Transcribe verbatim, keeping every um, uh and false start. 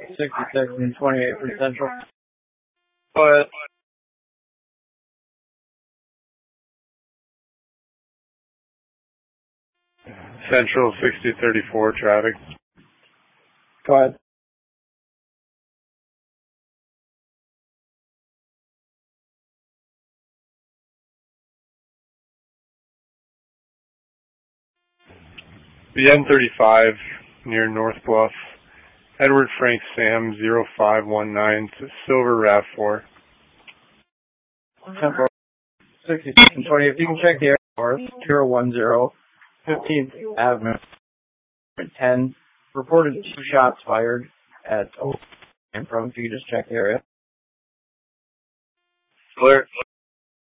sixty-six and twenty-eight for Central. But Central sixty thirty-four traffic. Go ahead. The N thirty-five near North Bluff. Edward Frank Sam zero five one nine to Silver RAV four. Central sixty-six and twenty-eight. If you can check the area north, zero one zero, fifteenth Avenue, ten. Reported two shots fired at, and from, if you can just check the area. Clear.